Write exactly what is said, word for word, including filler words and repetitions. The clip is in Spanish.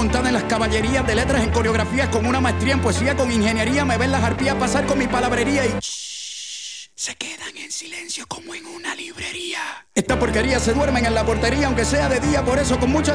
montada en las caballerías de letras, en coreografías, con una maestría en poesía, con ingeniería. Me ven las arpías pasar con mi palabrería y shh, se quedan en silencio como en una librería. Esta porquería se duermen en la portería, aunque sea de día, por eso con mucha